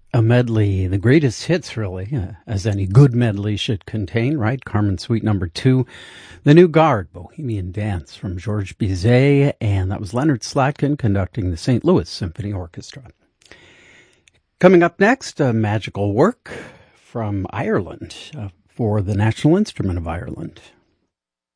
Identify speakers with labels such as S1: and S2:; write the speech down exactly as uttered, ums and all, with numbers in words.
S1: A medley, the greatest hits, really, uh, as any good medley should contain, right? Carmen Suite number two, The New Guard, Bohemian Dance from Georges Bizet, and that was Leonard Slatkin conducting the Saint Louis Symphony Orchestra. Coming up next, a magical work from Ireland uh, for the National Instrument of Ireland.